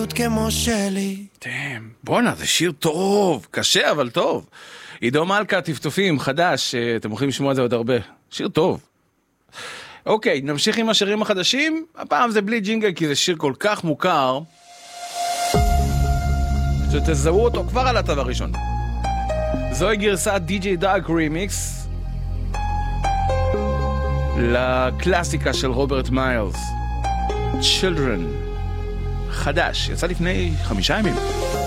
כמו שלי. בואנה, זה שיר טוב, קשה אבל טוב. עידו מלכה, טפטופים, חדש, אתם יכולים לשמוע את זה עוד הרבה. שיר טוב. אוקיי, נמשיך עם השירים החדשים. הפעם זה בלי ג'ינגל, כי זה שיר כל כך מוכר, שתזהו אותו כבר על התו הראשון. זוהי גרסת DJ דארק רימיקס לקלאסיקה של רוברט מיילס, Children. חדש, יצא לפני 5 ימים.